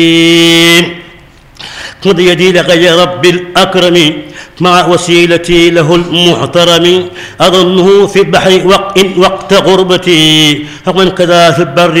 مد يدي لغير رب الأكرم مع وسيلتي له المحترم أظنه في البحر وقت غربتي ومن كذا في البر